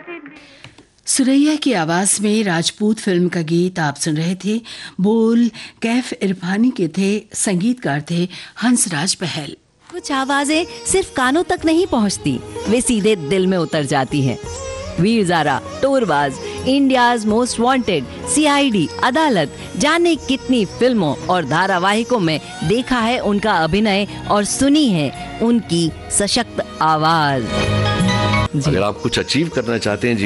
सुरैया की आवाज में राजपूत फिल्म का गीत आप सुन रहे थे। बोल कैफ इरफानी के थे, संगीतकार थे हंसराज बहल। कुछ आवाजें सिर्फ कानों तक नहीं पहुंचती, वे सीधे दिल में उतर जाती हैं। Veer Zaara, टोरबाज, India's most wanted, CID, अदालत, जाने कितनी फिल्मों और धारावाहिकों में देखा है उनका अभिनय और सुनी है उनकी सशक्त आवाज। अगर आप कुछ अचीव करना चाहते हैं